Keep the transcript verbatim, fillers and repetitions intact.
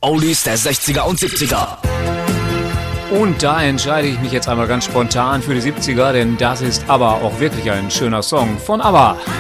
Oldies der sechziger und siebziger. Und da entscheide ich mich jetzt einmal ganz spontan für die siebziger, denn das ist ABBA auch wirklich ein schöner Song von ABBA.